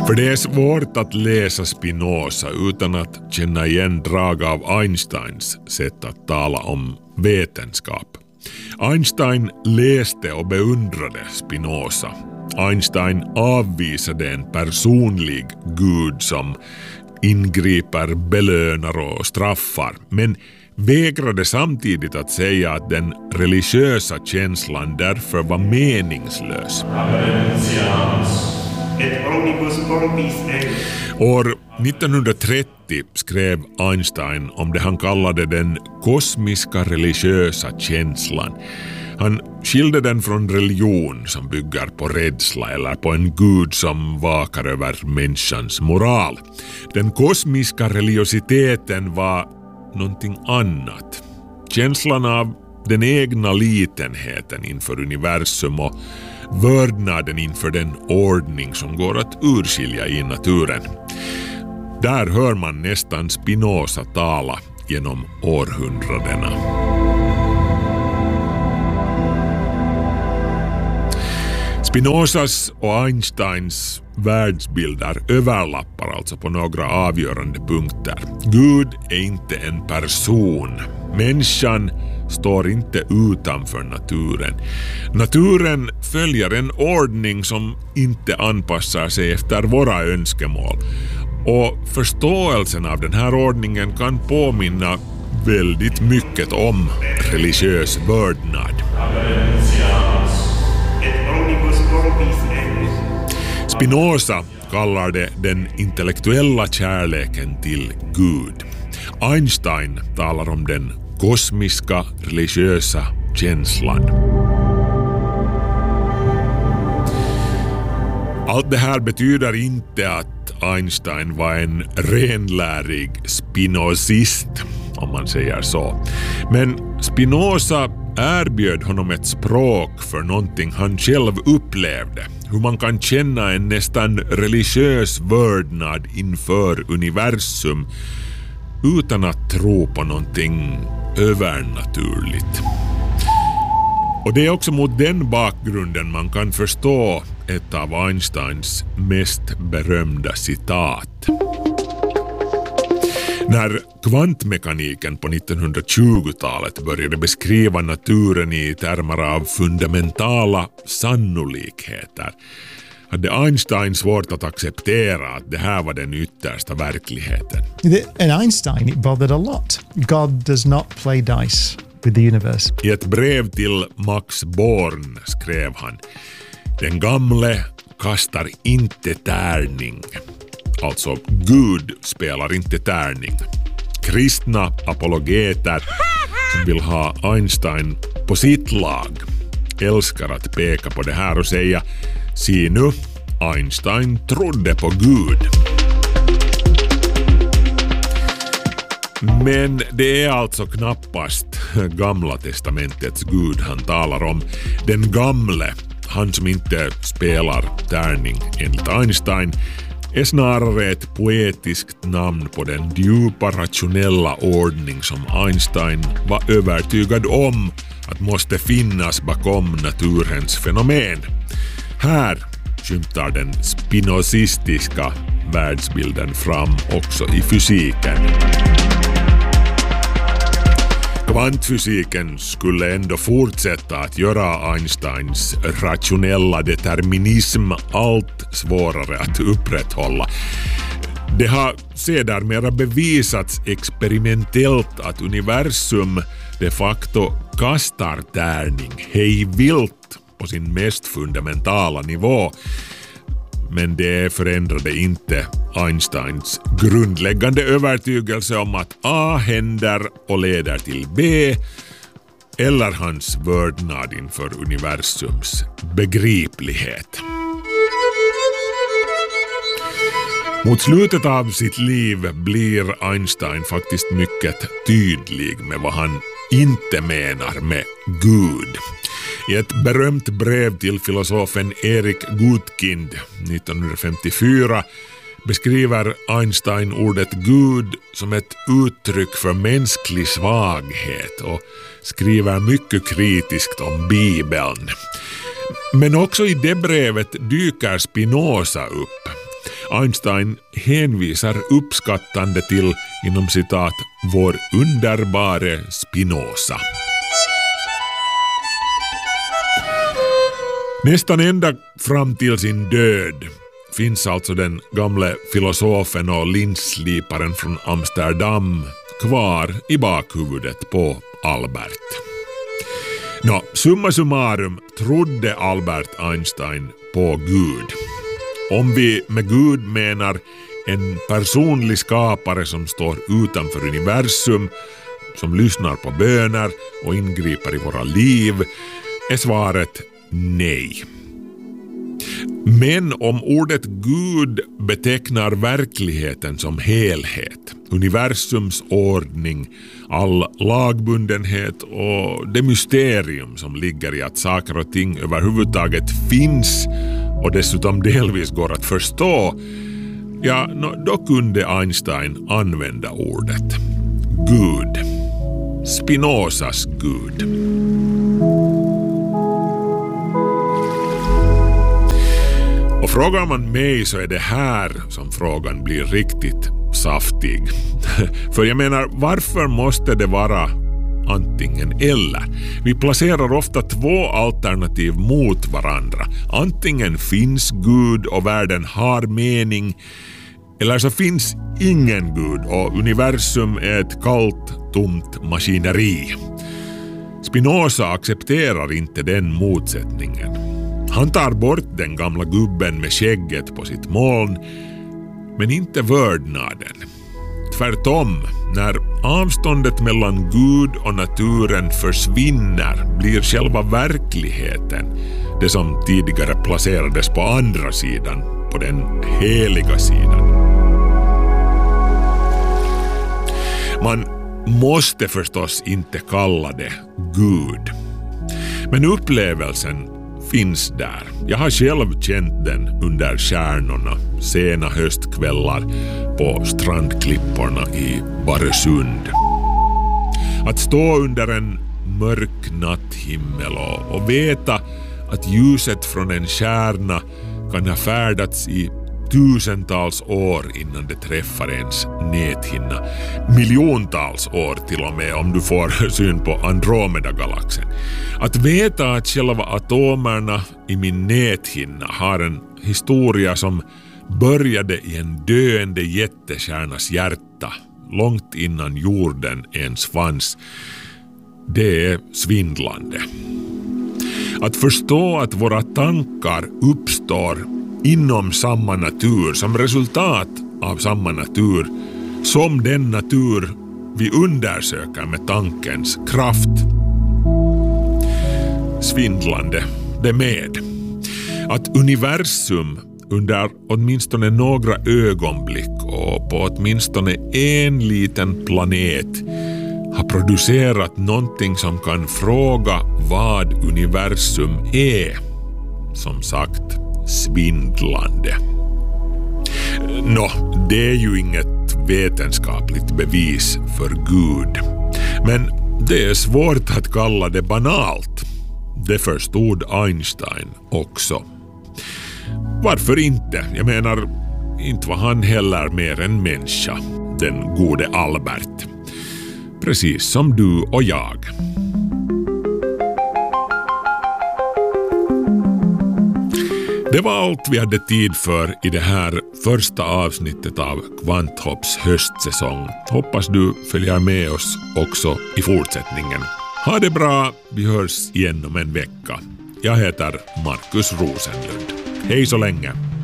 För det är svårt att läsa Spinoza utan att känna igen drag av Einsteins sätt att tala om vetenskap. Einstein läste och beundrade Spinoza. Einstein avvisade en personlig gud som ingriper, belönar och straffar, men vägrade samtidigt att säga att den religiösa känslan därför var meningslös. År 1930 skrev Einstein om det han kallade den kosmiska religiösa känslan. Han skilde den från religion som bygger på rädsla eller på en gud som vakar över människans moral. Den kosmiska religiositeten var någonting annat. Känslan av den egna litenheten inför universum och vördnaden inför den ordning som går att urskilja i naturen. Där hör man nästan Spinoza tala genom århundradena. Spinozas och Einsteins världsbilder överlappar alltså på några avgörande punkter. Gud är inte en person. Människan står inte utanför naturen. Naturen följer en ordning som inte anpassar sig efter våra önskemål. Och förståelsen av den här ordningen kan påminna väldigt mycket om religiös vördnad. Spinoza kallar det den intellektuella kärleken till Gud. Einstein talar om den kosmiska religiösa känslan. Allt det här betyder inte att Einstein var en renlärig spinozist, om man säger så. Men Spinoza erbjöd honom ett språk för någonting han själv upplevde. Hur man kan känna en nästan religiös vördnad inför universum utan att tro på någonting övernaturligt. Och det är också mot den bakgrunden man kan förstå ett av Einsteins mest berömda citat. När kvantmekaniken på 1920-talet började beskriva naturen i termer av fundamentala sannolikheter hade Einstein svårt att acceptera att det här var den yttersta verkligheten. And Einstein, it bothered a lot. God does not play dice with the universe. I ett brev till Max Born skrev han: den gamle kastar inte tärning. Alltså, Gud spelar inte tärning. Kristna apologeter som vill ha Einstein på sitt lag älskar att peka på det här och säga: se nu, Einstein trodde på Gud. Men det är alltså knappast Gamla testamentets Gud han talar om. Den gamle, han som inte spelar tärning enligt Einstein, är snarare ett poetiskt namn på den djupa rationella ordning som Einstein var övertygad om att måste finnas bakom naturens fenomen. Här skymtar den spinozistiska världsbilden fram också i fysiken. Kvantfysiken skulle ändå fortsätta att göra Einsteins rationella determinism allt svårare att upprätthålla. Det har sedermera bevisats experimentellt att universum de facto kastar tärning hej vilt på sin mest fundamentala nivå. Men det förändrade inte Einsteins grundläggande övertygelse om att A händer och leder till B, eller hans vördnad inför universums begriplighet. Mot slutet av sitt liv blir Einstein faktiskt mycket tydlig med vad han inte menar med Gud. I ett berömt brev till filosofen Erik Gutkind 1954 beskriver Einstein ordet Gud som ett uttryck för mänsklig svaghet och skriver mycket kritiskt om Bibeln. Men också i det brevet dyker Spinoza upp. Einstein hänvisar uppskattande till, inom citat, vår underbare Spinoza. Nästan ända fram till sin död finns alltså den gamle filosofen och linssliparen från Amsterdam kvar i bakhuvudet på Albert. Summa summarum trodde Albert Einstein på Gud. Om vi med Gud menar en personlig skapare som står utanför universum, som lyssnar på böner och ingriper i våra liv, är svaret nej. Men om ordet Gud betecknar verkligheten som helhet, universums ordning, all lagbundenhet och det mysterium som ligger i att saker och ting överhuvudtaget finns och dessutom delvis går att förstå, då kunde Einstein använda ordet Gud. Spinozas Gud. Och frågar man mig så är det här som frågan blir riktigt saftig. För jag menar, varför måste det vara antingen eller? Vi placerar ofta två alternativ mot varandra. Antingen finns Gud och världen har mening, eller så finns ingen Gud och universum är ett kallt, tomt maskineri. Spinoza accepterar inte den motsättningen. Han tar bort den gamla gubben med skägget på sitt moln, men inte vördnaden. Tvärtom, när avståndet mellan Gud och naturen försvinner blir själva verkligheten det som tidigare placerades på andra sidan, på den heliga sidan. Man måste förstås inte kalla det Gud, men upplevelsen finns där. Jag har själv känt den under stjärnorna, sena höstkvällar på strandklipporna i Baresund. Att stå under en mörk natthimmel och veta att ljuset från en stjärna kan ha färdats i tusentals år innan det träffar ens näthinna. Miljontals år till och med om du får syn på Andromeda-galaxen. Att veta att själva atomerna i min näthinna har en historia som började i en döende jättekärnas hjärta långt innan jorden ens fanns, det är svindlande. Att förstå att våra tankar uppstår inom samma natur, som resultat av samma natur, som den natur vi undersöker med tankens kraft. Svindlande, det med. Att universum under åtminstone några ögonblick och på åtminstone en liten planet har producerat någonting som kan fråga vad universum är. Som sagt, svindlande. Det är ju inget vetenskapligt bevis för Gud. Men det är svårt att kalla det banalt. Det förstod Einstein också. Varför inte? Jag menar, inte var han heller mer än människa, den gode Albert. Precis som du och jag. Det var allt vi hade tid för i det här första avsnittet av Kvanthopps höstsäsong. Hoppas du följer med oss också i fortsättningen. Ha det bra, vi hörs igen om en vecka. Jag heter Markus Rosenlund. Hej så länge!